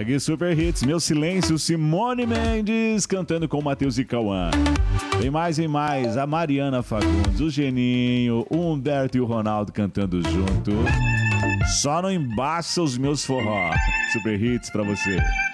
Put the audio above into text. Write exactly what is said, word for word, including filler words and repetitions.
Segue Super Hits, Meu Silêncio, Simone Mendes cantando com Matheus e Cauã. Tem mais e mais, a Mariana Fagundes, o Geninho, o Humberto e o Ronaldo cantando junto. Só não embaça os meus forró. Super Hits pra você.